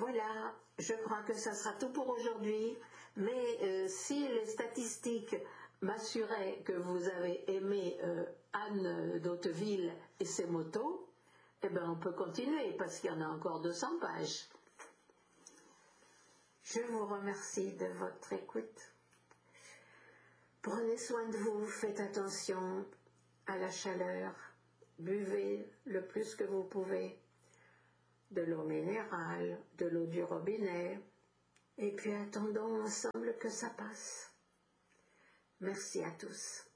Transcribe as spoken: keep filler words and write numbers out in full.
Voilà, je crois que ça sera tout pour aujourd'hui, mais euh, si les statistiques m'assuraient que vous avez aimé euh, Anne d'Hauteville et ses motos, eh bien on peut continuer parce qu'il y en a encore deux cents pages. Je vous remercie de votre écoute. Prenez soin de vous, faites attention à la chaleur, buvez le plus que vous pouvez, de l'eau minérale, de l'eau du robinet, et puis attendons ensemble que ça passe. Merci à tous.